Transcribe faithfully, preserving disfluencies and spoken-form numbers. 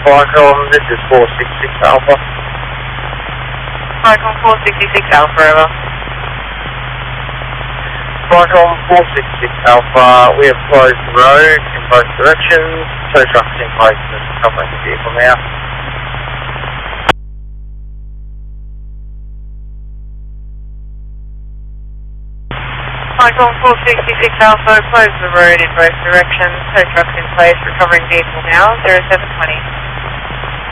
Falcon, this is four six six Alpha. Falcon four six six Alpha, over. Falcon four six six Alpha, we have closed the road in both directions. Tow truck is in place and covering the vehicle now. Falcon four six six Alpha, close the road in both directions. Tow truck in place, recovering vehicle now, zero seven twenty.